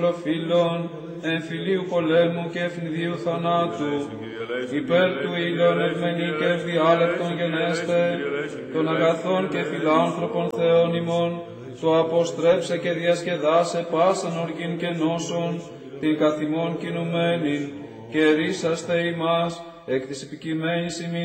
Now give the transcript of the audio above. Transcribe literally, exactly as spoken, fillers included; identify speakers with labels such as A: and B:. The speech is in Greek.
A: φίλων, εμφυλίου πολέμου και ευνηδίου θανάτου, υπέρ του ήλιον ευμενή και ευδιάλεκτον γενέστε, των αγαθών και φιλάνθρωπων Θεών ημών, το αποστρέψε και διασκεδάσε πάσαν οργήν και νόσον, την καθημών κινουμένην, και ρίσαστε ημάς εκ της επικειμένης ημίν